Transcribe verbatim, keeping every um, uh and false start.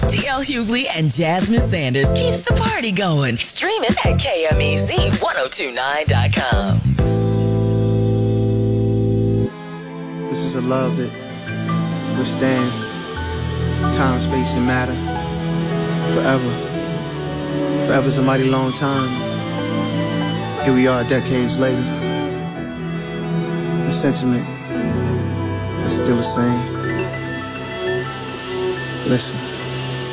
D L Hughley and Jasmine Sanders keeps the party going. Streaming at K M E Z ten twenty-nine dot com. This is a love that withstands time, space, and matter forever. Forever's a mighty long time. Here we are decades later. The sentiment is still the same. Listen.